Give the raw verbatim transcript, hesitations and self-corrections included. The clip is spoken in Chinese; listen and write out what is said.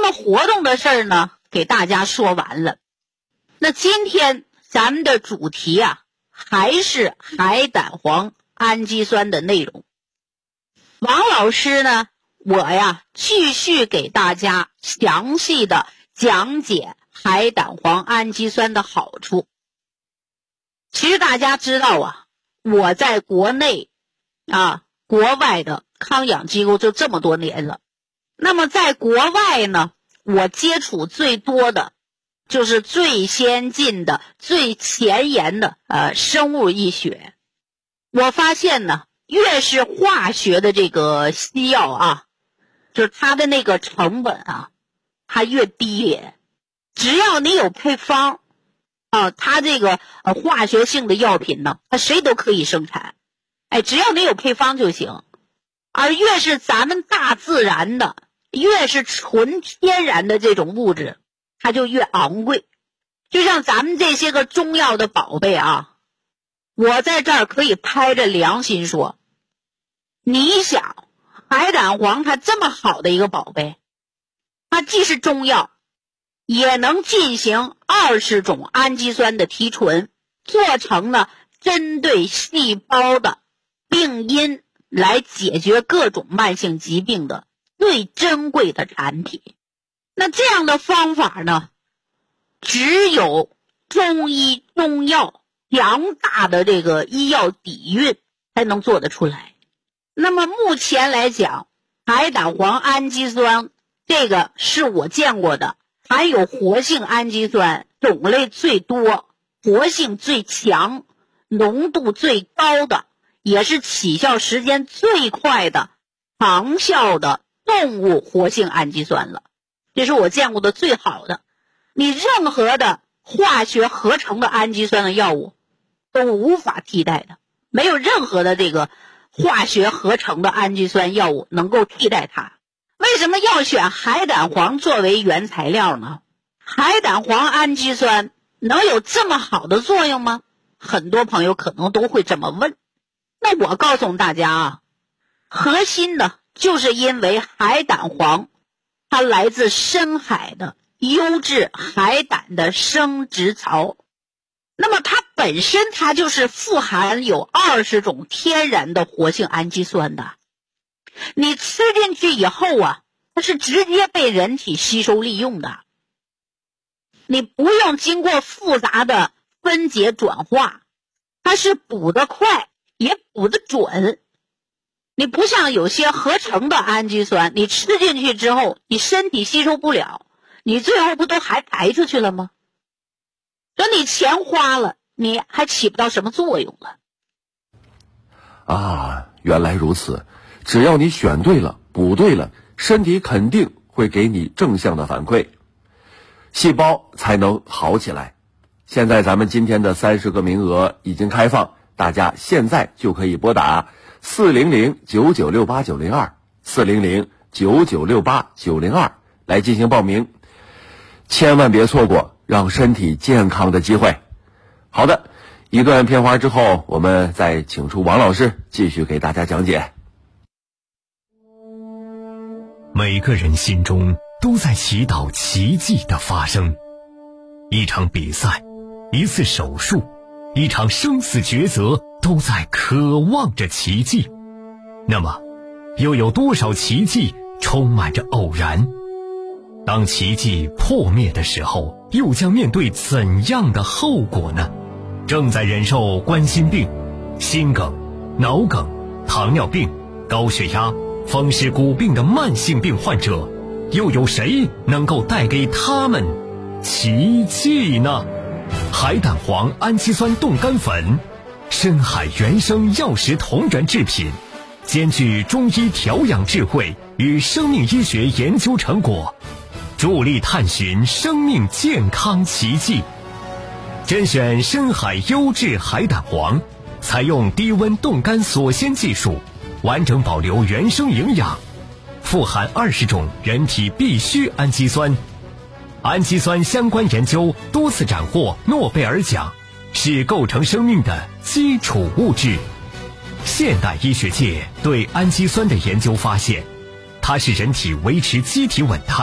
么活动的事儿呢，给大家说完了。那今天咱们的主题啊，还是海胆黄氨基酸的内容。王老师呢，我呀继续给大家详细的讲解海胆黄氨基酸的好处。其实大家知道啊，我在国内啊国外的康养机构就这么多年了。那么在国外呢，我接触最多的就是最先进的最前沿的呃生物医学。我发现呢，越是化学的这个西药啊，就是它的那个成本啊它越低廉。只要你有配方啊，它这个呃化学性的药品呢，它谁都可以生产。哎，只要你有配方就行。而越是咱们大自然的，越是纯天然的这种物质，它就越昂贵。就像咱们这些个中药的宝贝啊，我在这儿可以拍着良心说，你想海胆黄它这么好的一个宝贝，它既是中药，也能进行二十种氨基酸的提纯，做成了针对细胞的病因来解决各种慢性疾病的最珍贵的产品。那这样的方法呢，只有中医中药强大的这个医药底蕴才能做得出来。那么目前来讲，海胆黄氨基酸这个是我见过的含有活性氨基酸种类最多、活性最强、浓度最高的，也是起效时间最快的长效的动物活性氨基酸了。这是我见过的最好的。你任何的化学合成的氨基酸的药物都无法替代的，没有任何的这个化学合成的氨基酸药物能够替代它。为什么要选海胆黄作为原材料呢？海胆黄氨基酸能有这么好的作用吗？很多朋友可能都会这么问。那我告诉大家啊，核心的就是因为海胆黄它来自深海的优质海胆的生殖槽，那么它本身它就是富含有二十种天然的活性氨基酸的。你吃进去以后啊，它是直接被人体吸收利用的，你不用经过复杂的分解转化，它是补得快也补得准。你不像有些合成的氨基酸，你吃进去之后你身体吸收不了，你最后不都还排出去了吗？等你钱花了，你还起不到什么作用了。 啊，原来如此。只要你选对了，补对了，身体肯定会给你正向的反馈，细胞才能好起来。现在咱们今天的三十个名额已经开放，大家现在就可以拨打四零零九九六八九零二 四零零九九六八九零二来进行报名，千万别错过让身体健康的机会。好的，一段片花之后，我们再请出王老师继续给大家讲解。 每个人心中都在祈祷奇迹的发生，一场比赛，一次手术，一场生死抉择，都在渴望着奇迹。那么又有多少奇迹充满着偶然？当奇迹破灭的时候，又将面对怎样的后果呢？正在忍受冠心病、心梗、脑梗、糖尿病、高血压、风湿骨病的慢性病患者，又有谁能够带给他们奇迹呢？海胆黄氨基酸冻干粉，深海原生药食同源制品，兼具中医调养智慧与生命医学研究成果，助力探寻生命健康奇迹。甄选深海优质海胆黄，采用低温冻干锁鲜技术，完整保留原生营养，富含二十种人体必需氨基酸。氨基酸相关研究多次斩获诺贝尔奖，是构成生命的基础物质。现代医学界对氨基酸的研究发现，它是人体维持机体稳态